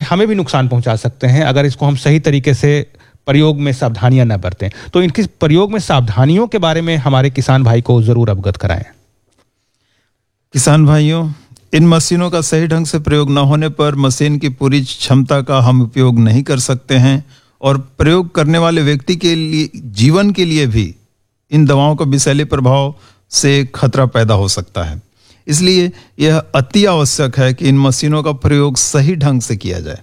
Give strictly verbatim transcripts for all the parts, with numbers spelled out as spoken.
हमें भी नुकसान पहुंचा सकते हैं अगर इसको हम सही तरीके से प्रयोग में सावधानियां न बरतें। तो इनकी प्रयोग में सावधानियों के बारे में हमारे किसान भाई को जरूर अवगत कराएं। किसान भाइयों, इन मशीनों का सही ढंग से प्रयोग न होने पर मशीन की पूरी क्षमता का हम उपयोग नहीं कर सकते हैं और प्रयोग करने वाले व्यक्ति के लिए जीवन के लिए भी इन दवाओं का विषैले प्रभाव से खतरा पैदा हो सकता है। इसलिए यह अति आवश्यक है कि इन मशीनों का प्रयोग सही ढंग से किया जाए।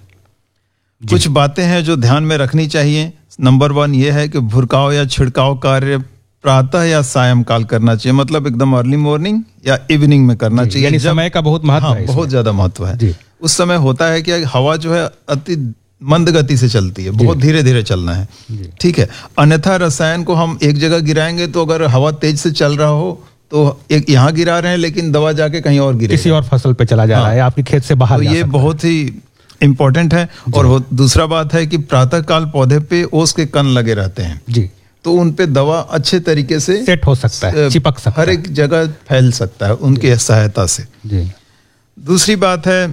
कुछ बातें हैं जो ध्यान में रखनी चाहिए। नंबर वन यह है कि भुरकाव या छिड़काव कार्य प्रातः या सायंकाल करना चाहिए, मतलब एकदम अर्ली मॉर्निंग या इवनिंग में करना चाहिए। यानी समय का बहुत महत्व है। बहुत ज्यादा महत्व है। उस समय होता है कि हवा जो है अति मंद गति से चलती है, बहुत धीरे धीरे चलना है, ठीक है। अन्यथा रसायन को हम एक जगह गिराएंगे तो अगर हवा तेज से चल रहा हो तो एक यहाँ गिरा रहे हैं लेकिन दवा जाके कहीं और गिरे, किसी और फसल पे चला जा रहा है, आपके खेत से बाहर। तो ये बहुत ही इम्पोर्टेंट है। और दूसरा बात है कि प्रातः काल पौधे पे ओस के कण लगे रहते हैं जी, तो उन पे दवा अच्छे तरीके से सेट हो सकता है, चिपक सकता है, हर एक जगह फैल सकता है उनकी सहायता से जी। दूसरी बात है,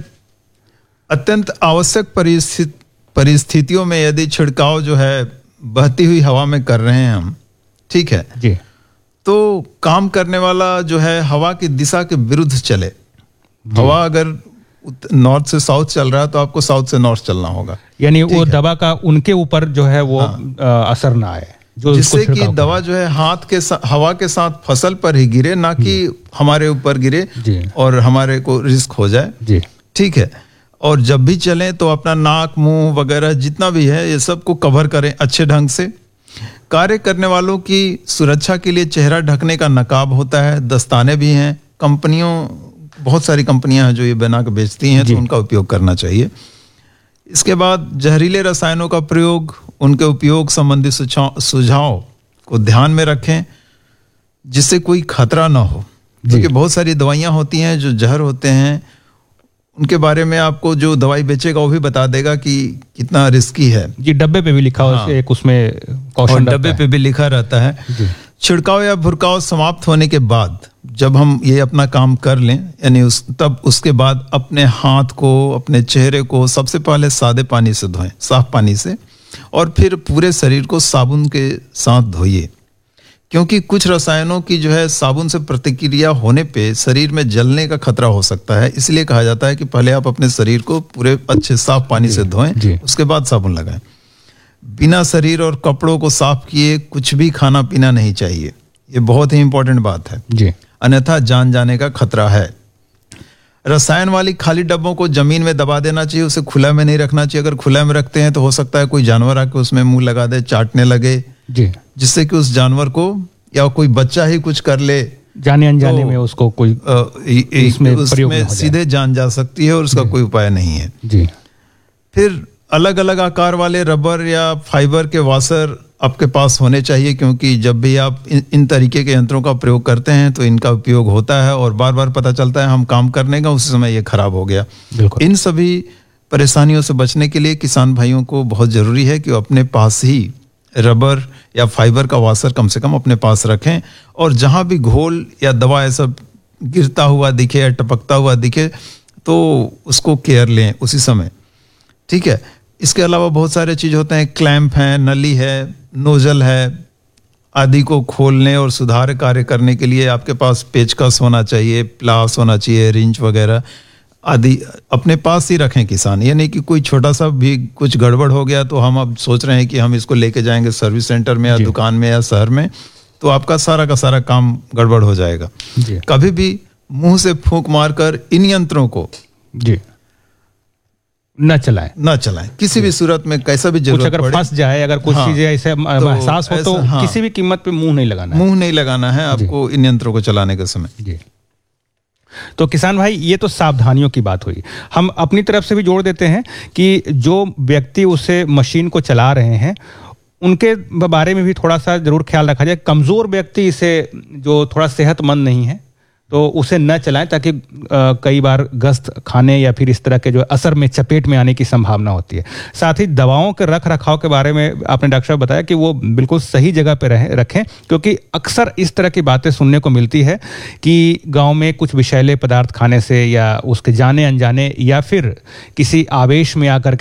अत्यंत आवश्यक परिस्थिति परिस्थितियों में यदि छिड़काव जो है बहती हुई हवा में कर रहे हैं हम, ठीक है जी, तो काम करने वाला जो है हवा की दिशा के विरुद्ध चले। हवा अगर नॉर्थ से साउथ चल रहा है तो आपको साउथ से नॉर्थ चलना होगा, यानी वो दवा का उनके ऊपर जो है वो हाँ। असर ना आए, जो जिससे कि दवा जो है हाथ के हवा के साथ फसल पर ही गिरे, ना कि हमारे ऊपर गिरे और हमारे को रिस्क हो जाए, ठीक है। और जब भी चलें तो अपना नाक मुंह वगैरह जितना भी है ये सब को कवर करें अच्छे ढंग से। कार्य करने वालों की सुरक्षा के लिए चेहरा ढकने का नकाब होता है, दस्ताने भी हैं। कंपनियों बहुत सारी कंपनियां हैं जो ये बना के बेचती हैं, तो उनका उपयोग करना चाहिए। इसके बाद जहरीले रसायनों का प्रयोग, उनके उपयोग संबंधी सुझाव को ध्यान में रखें जिससे कोई खतरा ना हो, क्योंकि बहुत सारी दवाइयां होती हैं जो जहर होते हैं, उनके बारे में आपको जो दवाई बेचेगा वो भी बता देगा कि कितना रिस्की है जी। डब्बे पे भी लिखा हाँ। एक उसमें कॉशन डब्बे पे भी लिखा रहता है। छिड़काव या भुरकाव समाप्त होने के बाद जब हम ये अपना काम कर लें, यानी उस तब उसके बाद अपने हाथ को, अपने चेहरे को सबसे पहले सादे पानी से धोएं, साफ पानी से, और फिर पूरे शरीर को साबुन के साथ धोइए, क्योंकि कुछ रसायनों की जो है साबुन से प्रतिक्रिया होने पे शरीर में जलने का खतरा हो सकता है। इसलिए कहा जाता है कि पहले आप अपने शरीर को पूरे अच्छे साफ पानी से धोएं, उसके बाद साबुन लगाएं। बिना शरीर और कपड़ों को साफ किए कुछ भी खाना पीना नहीं चाहिए, ये बहुत ही इंपॉर्टेंट बात है जी, अन्यथा जान जाने का खतरा है। रसायन वाली खाली डब्बों को जमीन में दबा देना चाहिए, उसे खुला में नहीं रखना चाहिए। अगर खुला में रखते हैं तो हो सकता है कोई जानवर आके उसमें मुंह लगा दे, चाटने लगे जी, जिससे कि उस जानवर को या कोई बच्चा ही कुछ कर ले, जाने अनजाने तो, में उसको कोई इसमें, उसमें सीधे जान जा सकती है और उसका कोई उपाय नहीं है जी। फिर अलग अलग आकार वाले रबर या फाइबर के वाशर आपके पास होने चाहिए, क्योंकि जब भी आप इन, इन तरीके के यंत्रों का प्रयोग करते हैं तो इनका उपयोग होता है और बार बार पता चलता है हम काम करने का उस समय ये खराब हो गया। इन सभी परेशानियों से बचने के लिए किसान भाइयों को बहुत जरूरी है कि वो अपने पास ही रबर या फाइबर का वाशर कम से कम अपने पास रखें, और जहां भी घोल या दवा ऐसा गिरता हुआ दिखे या टपकता हुआ दिखे तो उसको केयर लें उसी समय, ठीक है। इसके अलावा बहुत सारे चीज होते हैं, क्लैंप है, नली है, नोजल है आदि को खोलने और सुधार कार्य करने के लिए आपके पास पेचकस होना चाहिए, प्लास होना चाहिए, रिंच वगैरह आदि अपने पास ही रखें किसान। ये नहीं कि कोई छोटा सा भी कुछ गड़बड़ हो गया तो हम अब सोच रहे हैं कि हम इसको लेके जाएंगे सर्विस सेंटर में या दुकान में या शहर में, तो आपका सारा का सारा काम गड़बड़ हो जाएगा। कभी भी मुंह से फूंक मारकर इन यंत्रों को जी न चलाएं, न चलाएं किसी भी सूरत में, कैसा भी जरूरत अगर फंस जाए, अगर कुछ हाँ, चीजें ऐसे एहसास हो तो हाँ, किसी भी कीमत पे मुंह नहीं लगाना है, मुंह नहीं लगाना है आपको इन यंत्रों को चलाने के समय जी। तो किसान भाई, ये तो सावधानियों की बात हुई। हम अपनी तरफ से भी जोड़ देते हैं कि जो व्यक्ति उसे मशीन को चला रहे हैं उनके बारे में भी थोड़ा सा जरूर ख्याल रखा जाए। कमजोर व्यक्ति इसे जो थोड़ा सेहतमंद नहीं है तो उसे न चलाएं, ताकि आ, कई बार गस्त खाने या फिर इस तरह के जो असर में चपेट में आने की संभावना होती है। साथ ही दवाओं के रख रखाव के बारे में आपने डॉक्टर साहब बताया कि वो बिल्कुल सही जगह पे रहे रखें, क्योंकि अक्सर इस तरह की बातें सुनने को मिलती है कि गांव में कुछ विषैले पदार्थ खाने से या उसके जाने अनजाने या फिर किसी आवेश में आकर